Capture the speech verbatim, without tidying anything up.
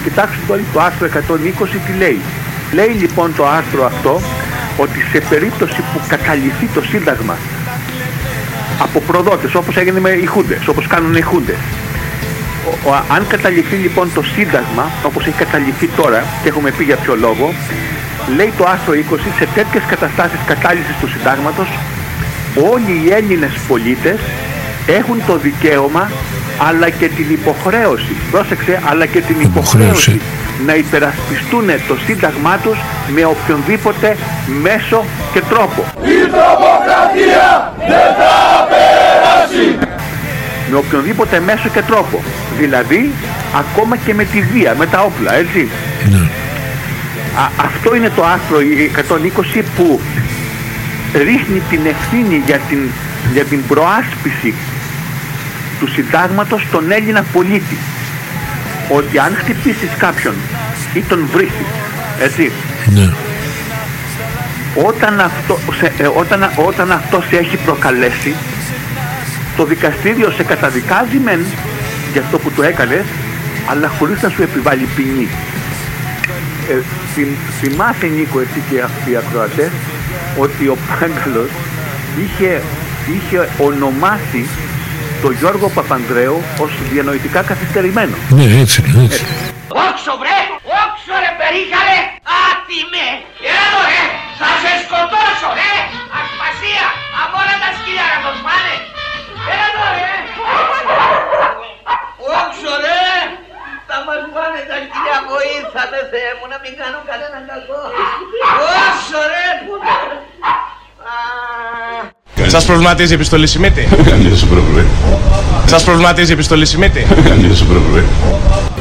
κοιτάξτε όλοι το άρθρο εκατόν είκοσι τι λέει. Λέει λοιπόν το άρθρο αυτό ότι σε περίπτωση που καταληφθεί το Σύνταγμα από προδότες, όπως έγινε με οι Χούντες, όπως κάνουν οι Χούντες, ο, ο, αν καταληφθεί λοιπόν το Σύνταγμα, όπως έχει καταληφθεί τώρα, και έχουμε πει για ποιο λόγο, λέει το άρθρο είκοσι, σε τέτοιες καταστάσεις κατάλυσης του Συντάγματος, όλοι οι Έλληνες πολίτες έχουν το δικαίωμα αλλά και την υποχρέωση, πρόσεξε, αλλά και την υποχρέωση, υποχρέωση να υπερασπιστούν το Σύνταγμά τους με οποιονδήποτε μέσο και τρόπο. Η τρομοκρατία δεν θα περάσει! Με οποιονδήποτε μέσο και τρόπο. Δηλαδή, ακόμα και με τη βία, με τα όπλα, έτσι. Ναι. Α, αυτό είναι το άρθρο εκατόν είκοσι που ρίχνει την ευθύνη για την, για την προάσπιση του Συντάγματος στον Έλληνα πολίτη. Ότι αν χτυπήσεις κάποιον ή τον βρίσεις, έτσι, ναι. όταν, αυτό, σε, ε, όταν, όταν αυτό σε έχει προκαλέσει, το δικαστήριο σε καταδικάζει μεν για αυτό που το έκανες, αλλά χωρίς να σου επιβάλλει ποινή. Ε, θυμ, θυμάσαι, Νίκο, εσύ και αυτοί οι ακροατές, ότι ο Πάγκαλος είχε, είχε ονομάσει τον Γιώργο Παπανδρέου ως διανοητικά καθυστερημένο. Ναι, έτσι, έτσι. Όξο βρε, όξο ρε περίχαλε, άτιμε, έλα ρε, θα σε σκοτώσω ρε, ασπασία, από όλα τα σκυλιά να τον πάνε, έλα ρε, όξο ρε, θα μας πάνε τα σκυλιά, βοήθαμε Θεέ μου να μην κάνω κανένα κακό, όξο ρε, Σας προβληματίζει η επιστολή Σιμίτη? Κανείς δεν σου προβλέπει. Σας προβληματίζει η επιστολή Σιμίτη? Κανείς δεν σου προβλέπει.